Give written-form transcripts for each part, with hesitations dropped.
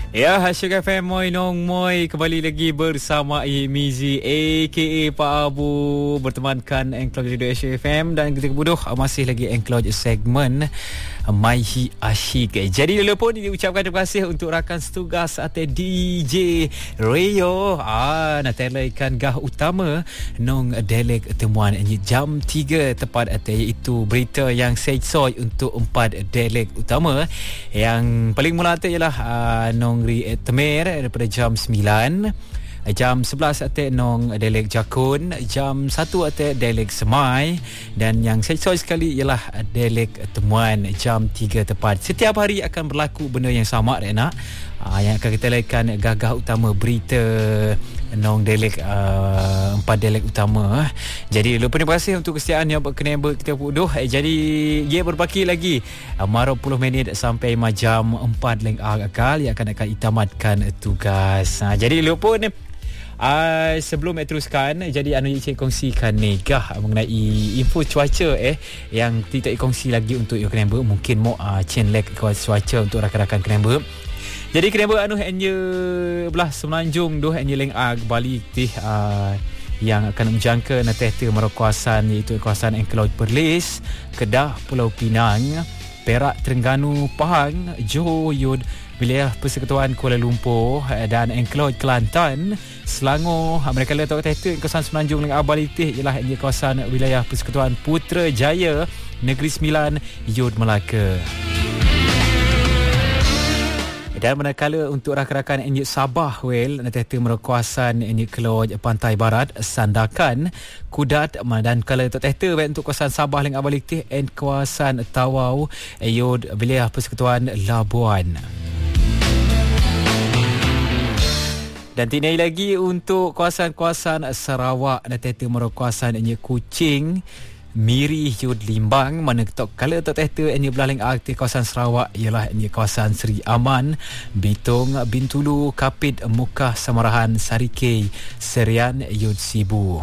Ya, Syuk FM Moi Nong Moi kembali lagi bersama Mizi aka Pak Abu bertemankan Encloj Radio Syuk FM dan kita kebuduh masih lagi Encloj segmen Maihi Asyik. Jadi dulu pun diucapkan terima kasih untuk rakan setugas atau DJ Rio natalaikan gah utama nong delek temuan jam 3 tepat atau iaitu berita yang setsoi untuk 4 delek utama. Yang paling mula tu ialah nong Temer daripada jam 9, jam 11 atik nong Delek Jakun, jam 1 atik Delek Semai, dan yang setsoi sekali ialah Delek Temuan jam 3 tepat. Setiap hari akan berlaku benda yang sama nak yang akan kita lakukan gagah utama berita nong Delek 4 Delek utama. Jadi lupa terima kasih untuk kesetiaan yang berkenaan kita puduh. Jadi ia berbaki lagi 40 minit sampai jam 4 leng akal yang akan itamatkan tugas. Jadi lupa sebelum teruskan, jadi cik kongsikan negah mengenai info cuaca yang tidak kongsi lagi untuk Kenamba. Mungkin mau chain lag cuaca untuk rakan-rakan Kenamba. Jadi Kenamba hanya belah semenanjung hanya leng Bali yang akan menjangka nateh kawasan iaitu kawasan Encloj Perlis, Kedah, Pulau Pinang, Perak, Terengganu, Pahang, Johor, Yud, wilayah Persekutuan Kuala Lumpur dan Encloj Kelantan, Selangor. Mereka letak kawasan semenanjung leng Bali ialah kawasan wilayah Persekutuan Putrajaya, Negeri Sembilan, Yud, Melaka. Dan manakala untuk rakan-rakan Sabah nanti kawasan Keloj Pantai Barat, Sandakan, Kudat, dan kalau untuk kawasan Sabah leng Abalik kawasan Tawau, Yod, wilayah Persekutuan Labuan. Dan tinai lagi untuk kawasan-kawasan Sarawak nanti kawasan Kuching, Miri, Yud, Limbang, mana kalau belaleng aktif kawasan Sarawak ialah kawasan Seri Aman, Bitung, Bintulu, Kapit, Mukah, Samarahan, Sarikei, Serian, Yud, Sibu.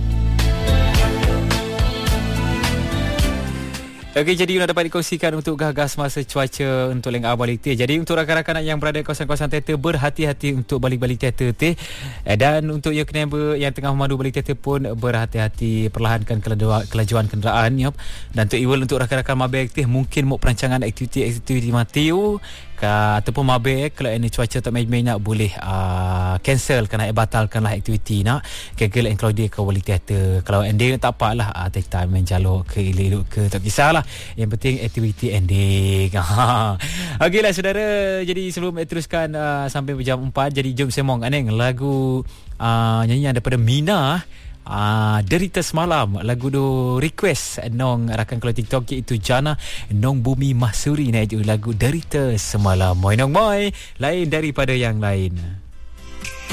Okey, jadi nak dapat dikongsikan untuk gagas masa cuaca untuk leng balik teh. Jadi untuk rakan-rakan yang berada di kawasan-kawasan teater, berhati-hati untuk balik-balik teater teh. Dan untuk Kenamba yang tengah memandu balik teater pun berhati-hati, perlahankan kelajuan kenderaan. Dan untuk rakan-rakan mabek teh mungkin mau perancangan aktiviti matiu ataupun mabek, kalau ini cuaca tak main-main nak boleh cancel, kena batalkanlah aktiviti nak kegel Encloj dia ke balik teater. Kalau ending tak apalah, take time main jalur ke elok ke tak kisahlah, yang penting aktiviti ending. Okeylah saudara, jadi sebelum teruskan sampai jam 4, jadi jom semong aneng lagu nyanyian daripada Mina, Derita Semalam. Lagu do request nong rakan kalau TikTok iaitu Jana Nong Bumi Mahsuri, lagu Derita Semalam. Moi nong moi, lain daripada yang lain.